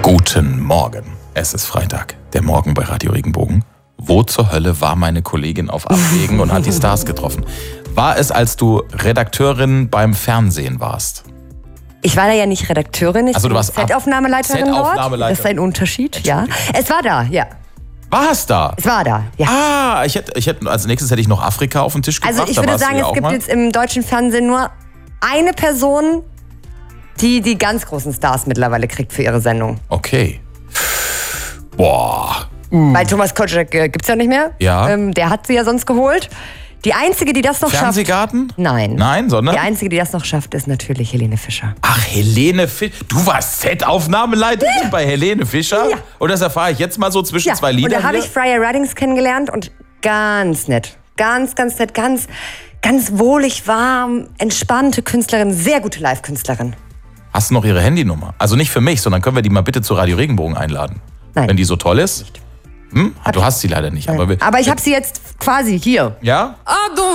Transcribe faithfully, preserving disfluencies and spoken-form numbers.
Guten Morgen. Es ist Freitag, der Morgen bei Radio Regenbogen. Wo zur Hölle war meine Kollegin auf Abwägen und hat die Stars getroffen? War es, als du Redakteurin beim Fernsehen warst? Ich war da ja nicht Redakteurin, ich also, du bin warst Set-Aufnahmeleiterin dort. Das ist ein Unterschied, ja. Es war da, ja. War es da? Es war da, ja. Ah, ich hätte, ich hätte, als nächstes hätte ich noch Afrika auf den Tisch gebracht. Also ich würde sagen, es gibt mal. jetzt im deutschen Fernsehen nur eine Person, die die ganz großen Stars mittlerweile kriegt für ihre Sendung. Okay. Boah. Uh. Weil Thomas Gottschalk äh, gibt es ja nicht mehr. Ja. Ähm, der hat sie ja sonst geholt. Die Einzige, die das noch Fernsehgarten? schafft... Nein. Nein, sondern? Die Einzige, die das noch schafft, ist natürlich Helene Fischer. Ach, Helene Fischer. Du warst Set-Aufnahmeleiterin ja. bei Helene Fischer? Ja. Und das erfahre ich jetzt mal so zwischen ja. zwei Liedern. Und da habe ich Freya Ruddings kennengelernt und ganz nett. Ganz, ganz nett. Ganz, ganz wohlig, warm, entspannte Künstlerin. Sehr gute Live-Künstlerin. Hast du noch ihre Handynummer? Also nicht für mich, sondern können wir die mal bitte zu Radio Regenbogen einladen? Nein. Wenn die so toll ist? Hm? Ah, du hast sie leider nicht. Aber, aber ich habe sie jetzt quasi hier. Ja? I don't